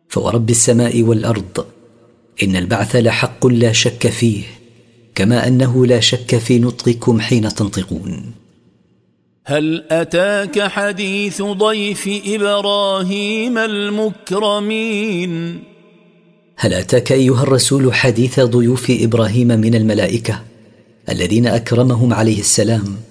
فورب السماء والأرض إن البعث لحق لا شك فيه، كما أنه لا شك في نطقكم حين تنطقون. هل أتاك حديث ضيف إبراهيم المكرمين؟ هل أتاك أيها الرسول حديث ضيوف إبراهيم من الملائكة الذين أكرمهم عليه السلام